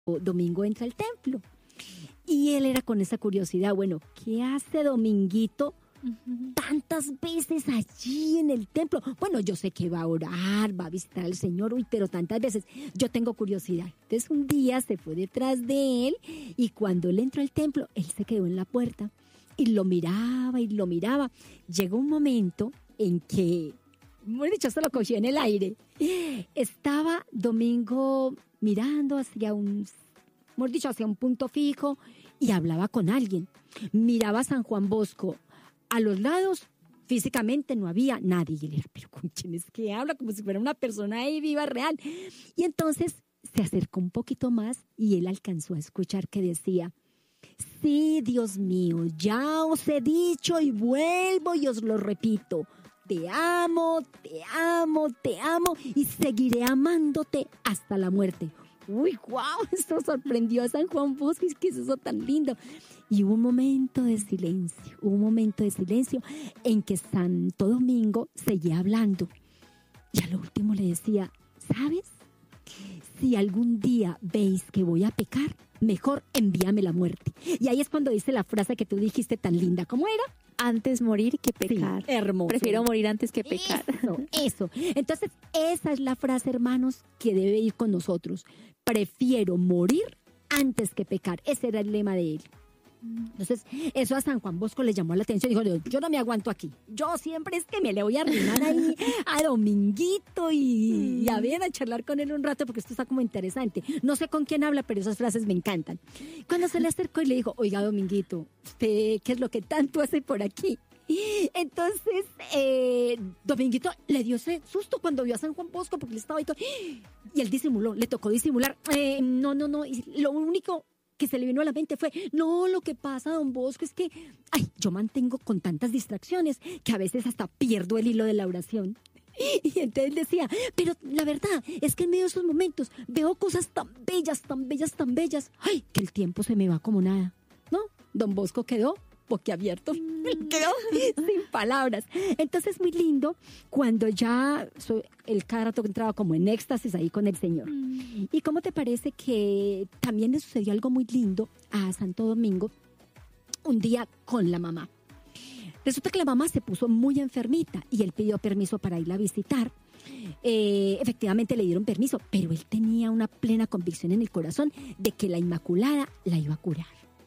Domingo entra al templo. Y él era con esa curiosidad, bueno, ¿qué hace Dominguito tantas veces allí en el templo? Bueno, yo sé que va a orar, va a visitar al Señor, pero tantas veces yo tengo curiosidad. Entonces un día se fue detrás de él y cuando él entró al templo, él se quedó en la puerta y lo miraba y lo miraba. Llegó un momento en que, bueno, dicho, se lo cogió en el aire. Estaba Domingo mirando hacia hacia un punto fijo y hablaba con alguien. Miraba a San Juan Bosco. A los lados, físicamente no había nadie. Y él era, pero ¿con quién es que habla? Como si fuera una persona ahí viva, real. Y entonces se acercó un poquito más y él alcanzó a escuchar que decía, sí, Dios mío, ya os he dicho y vuelvo y os lo repito. Te amo, te amo, te amo y seguiré amándote hasta la muerte. Uy, wow, esto sorprendió a San Juan Bosco, ¿qué es eso tan lindo? Y hubo un momento de silencio en que Santo Domingo seguía hablando. Y a lo último le decía, ¿sabes? Si algún día veis que voy a pecar, mejor envíame la muerte. Y ahí es cuando dice la frase que tú dijiste tan linda, ¿cómo era? Antes morir que pecar. Sí, hermoso. Prefiero morir antes que pecar. Eso. Entonces, esa es la frase, hermanos, que debe ir con nosotros. Prefiero morir antes que pecar. Ese era el lema de él. Entonces, eso a San Juan Bosco le llamó la atención. Dijo, yo no me aguanto aquí. Yo siempre es que me le voy a arrimar ahí a Dominguito y a ver, a charlar con él un rato porque esto está como interesante. No sé con quién habla, pero esas frases me encantan. Cuando se le acercó y le dijo, oiga, Dominguito, ¿usted qué es lo que tanto hace por aquí? Entonces, Dominguito le dio ese susto cuando vio a San Juan Bosco porque él estaba ahí todo, y él disimuló, le tocó disimular. No. Y lo único que se le vino a la mente fue, no, lo que pasa, don Bosco, es que, yo mantengo con tantas distracciones que a veces hasta pierdo el hilo de la oración. Y entonces decía, pero la verdad es que en medio de esos momentos veo cosas tan bellas, que el tiempo se me va como nada, ¿no? Don Bosco quedó boquiabierto, quedó sin palabras. Entonces muy lindo cuando ya el cada rato entraba como en éxtasis ahí con el Señor. ¿Y cómo te parece que también le sucedió algo muy lindo a Santo Domingo un día con la mamá? Resulta que la mamá se puso muy enfermita y él pidió permiso para irla a visitar. Efectivamente le dieron permiso, pero él tenía una plena convicción en el corazón de que la Inmaculada la iba a curar.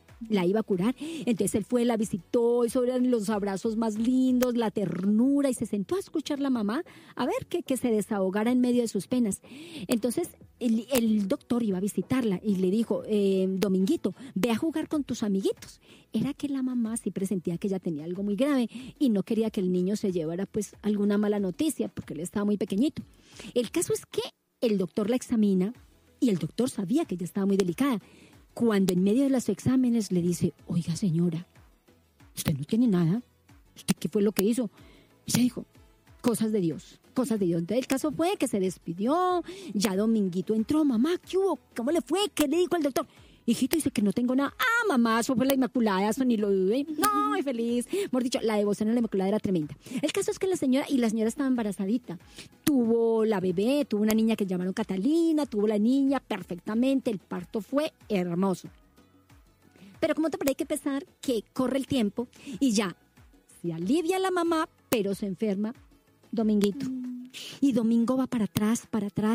Entonces él fue, la visitó, y sobre los abrazos más lindos, la ternura, y se sentó a escuchar a la mamá a ver que se desahogara en medio de sus penas. Entonces el doctor iba a visitarla y le dijo, Dominguito, ve a jugar con tus amiguitos. Era que la mamá sí presentía que ella tenía algo muy grave y no quería que el niño se llevara pues alguna mala noticia porque él estaba muy pequeñito. El caso es que el doctor la examina y el doctor sabía que ella estaba muy delicada. Cuando en medio de los exámenes le dice, oiga señora, usted no tiene nada, ¿usted qué fue lo que hizo? Y se dijo, cosas de Dios. Entonces el caso fue que se despidió, ya Dominguito entró, mamá, ¿qué hubo? ¿Cómo le fue? ¿Qué le dijo el doctor? Hijito, dice que no tengo nada. Ah, mamá, eso fue la Inmaculada, eso ni lo dudé. No, muy feliz. Mejor dicho, la devoción a la Inmaculada era tremenda. El caso es que la señora estaba embarazadita. Tuvo la bebé, tuvo una niña que llamaron Catalina, tuvo la niña perfectamente, el parto fue hermoso. Pero como te parece que pesar que corre el tiempo y ya se alivia la mamá, pero se enferma Dominguito. Y Domingo va para atrás.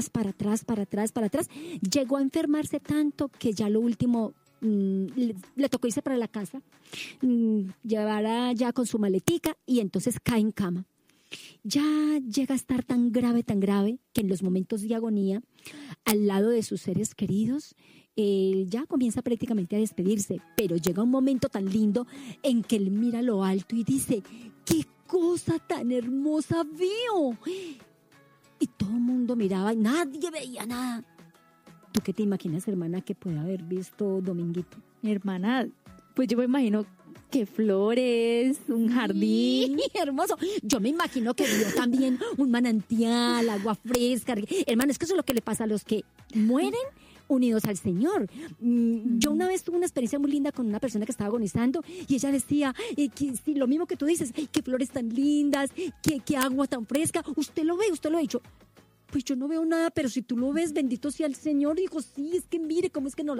Llegó a enfermarse tanto que ya lo último le tocó irse para la casa, llevara ya con su maletica y entonces cae en cama. Ya llega a estar tan grave que en los momentos de agonía, al lado de sus seres queridos, ya comienza prácticamente a despedirse, pero llega un momento tan lindo en que él mira a lo alto y dice, ¡qué cosa tan hermosa veo! Y todo el mundo miraba y nadie veía nada. ¿Tú qué te imaginas, hermana, que puede haber visto Dominguito? Hermana, pues yo me imagino que flores, un jardín. Sí, hermoso. Yo me imagino que vio también un manantial, agua fresca. Hermano, es que eso es lo que le pasa a los que mueren unidos al Señor. Yo una vez tuve una experiencia muy linda con una persona que estaba agonizando y ella decía, que, sí, lo mismo que tú dices, qué flores tan lindas, qué agua tan fresca. Usted lo ve, usted lo ha dicho. pues yo no veo nada, pero si tú lo ves, bendito sea el Señor. Dijo, sí, es que mire, cómo es que no